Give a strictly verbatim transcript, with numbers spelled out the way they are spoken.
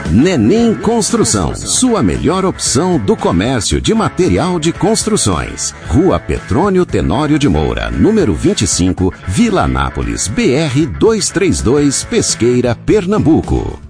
Nenim Construção, sua melhor opção do comércio de material de construções. Rua Petrônio Tenório de Moura, número vinte e cinco, Vila Anápolis, B R duzentos e trinta e dois, Pesqueira, Pernambuco.